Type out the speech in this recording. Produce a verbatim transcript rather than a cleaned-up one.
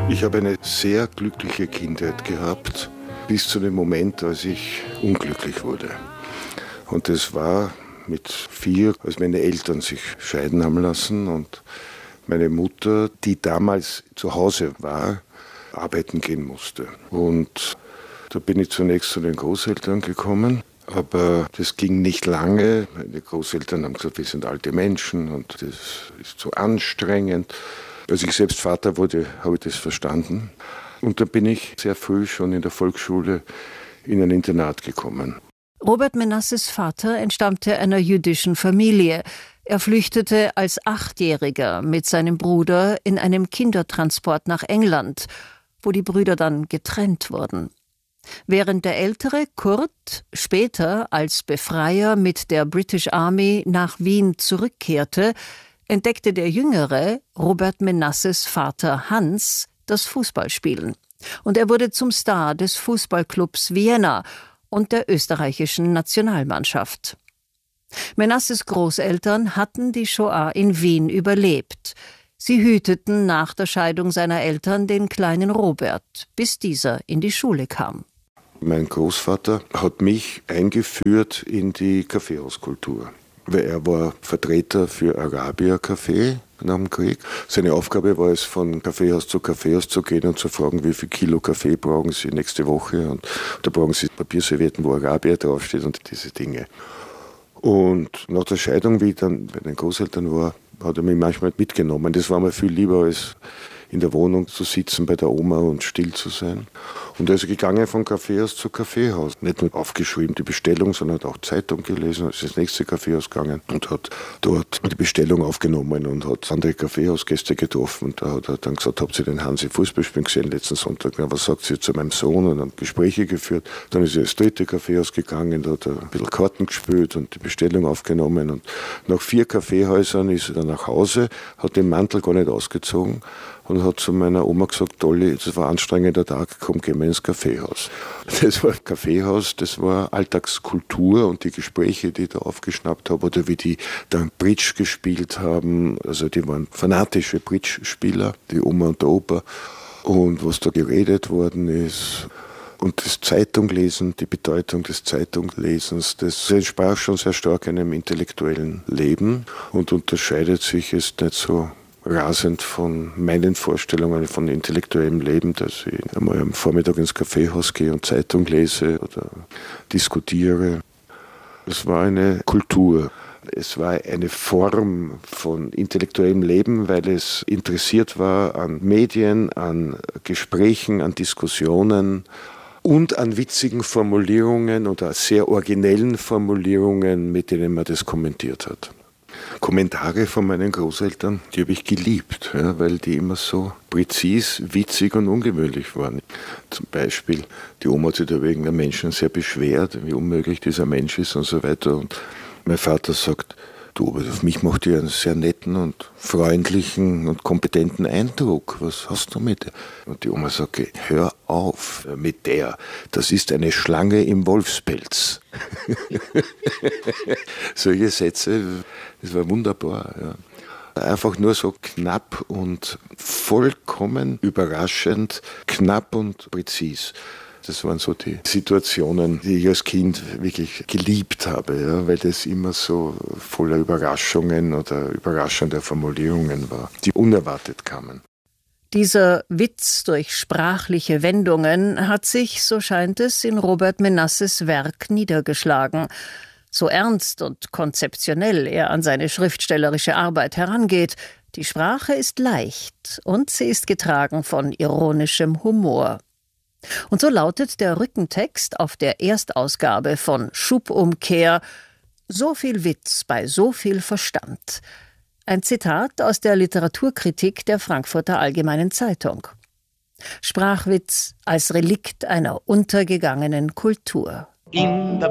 Ich habe eine sehr glückliche Kindheit gehabt, bis zu dem Moment, als ich unglücklich wurde. Und das war mit vier, als meine Eltern sich scheiden haben lassen und meine Mutter, die damals zu Hause war, arbeiten gehen musste. Und da bin ich zunächst zu den Großeltern gekommen, aber das ging nicht lange. Meine Großeltern haben gesagt, wir sind alte Menschen und das ist zu anstrengend. Als ich selbst Vater wurde, habe ich das verstanden. Und da bin ich sehr früh schon in der Volksschule in ein Internat gekommen. Robert Menasses Vater entstammte einer jüdischen Familie. Er flüchtete als Achtjähriger mit seinem Bruder in einem Kindertransport nach England, wo die Brüder dann getrennt wurden. Während der ältere Kurt später als Befreier mit der British Army nach Wien zurückkehrte, entdeckte der jüngere, Robert Menasses Vater Hans, das Fußballspielen. Und er wurde zum Star des Fußballclubs Vienna und der österreichischen Nationalmannschaft. Menasses Großeltern hatten die Shoah in Wien überlebt. Sie hüteten nach der Scheidung seiner Eltern den kleinen Robert, bis dieser in die Schule kam. Mein Großvater hat mich eingeführt in die Kaffeehauskultur. Weil er war Vertreter für Arabier Kaffee nach dem Krieg. Seine Aufgabe war es, von Kaffeehaus zu Kaffeehaus zu gehen und zu fragen, wie viel Kilo Kaffee brauchen Sie nächste Woche. Und da brauchen Sie Papierservietten, wo Arabier draufsteht und diese Dinge. Und nach der Scheidung, wie ich dann bei den Großeltern war, hat er mich manchmal mitgenommen. Das war mir viel lieber, als in der Wohnung zu sitzen bei der Oma und still zu sein. Und er ist gegangen von Kaffeehaus zu Kaffeehaus. Nicht nur aufgeschrieben die Bestellung, sondern hat auch Zeitung gelesen, ist ins nächste Kaffeehaus gegangen und hat dort die Bestellung aufgenommen und hat andere Kaffeehausgäste getroffen. Und da hat er dann gesagt, habt ihr den Hansi Fußball spielen gesehen letzten Sonntag? Na, was sagt sie zu meinem Sohn? Und dann Gespräche geführt. Dann ist er ins dritte Kaffeehaus gegangen, da hat er ein bisschen Karten gespielt und die Bestellung aufgenommen. Und nach vier Kaffeehäusern ist er dann nach Hause, hat den Mantel gar nicht ausgezogen und hat zu meiner Oma gesagt, Dolly, das war ein anstrengender Tag, komm, gehen wir ins Kaffeehaus. Das war ein Kaffeehaus, das war Alltagskultur und die Gespräche, die ich da aufgeschnappt habe oder wie die dann Bridge gespielt haben, also die waren fanatische Bridge-Spieler, die Oma und der Opa. Und was da geredet worden ist und das Zeitunglesen, die Bedeutung des Zeitunglesens, das entsprach schon sehr stark einem intellektuellen Leben und unterscheidet sich jetzt nicht so rasend von meinen Vorstellungen von intellektuellem Leben, dass ich einmal am Vormittag ins Kaffeehaus gehe und Zeitung lese oder diskutiere. Es war eine Kultur. Es war eine Form von intellektuellem Leben, weil es interessiert war an Medien, an Gesprächen, an Diskussionen und an witzigen Formulierungen oder sehr originellen Formulierungen, mit denen man das kommentiert hat. Kommentare von meinen Großeltern, die habe ich geliebt, ja, weil die immer so präzis, witzig und ungewöhnlich waren. Zum Beispiel, die Oma hat sich da wegen der Menschen sehr beschwert, wie unmöglich dieser Mensch ist und so weiter. Und mein Vater sagt, du, aber auf mich macht ihr einen sehr netten und freundlichen und kompetenten Eindruck. Was hast du mit? Und die Oma sagt, hör auf mit der. Das ist eine Schlange im Wolfspelz. Solche Sätze, das war wunderbar. Ja. Einfach nur so knapp und vollkommen überraschend, knapp und präzis. Das waren so die Situationen, die ich als Kind wirklich geliebt habe, ja, weil das immer so voller Überraschungen oder überraschender Formulierungen war, die unerwartet kamen. Dieser Witz durch sprachliche Wendungen hat sich, so scheint es, in Robert Menasses Werk niedergeschlagen. So ernst und konzeptionell er an seine schriftstellerische Arbeit herangeht, die Sprache ist leicht und sie ist getragen von ironischem Humor. Und so lautet der Rückentext auf der Erstausgabe von Schubumkehr: So viel Witz bei so viel Verstand. Ein Zitat aus der Literaturkritik der Frankfurter Allgemeinen Zeitung. Sprachwitz als Relikt einer untergegangenen Kultur. In der